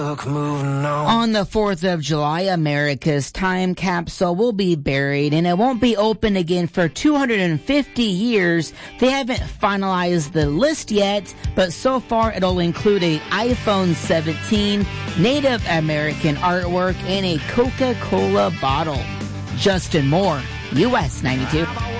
On the 4th of July, America's time capsule will be buried, and it won't be open again for 250 years. They haven't finalized the list yet, but so far it'll include a iPhone 17, Native American artwork, and a Coca-Cola bottle. Justin Moore, US 92.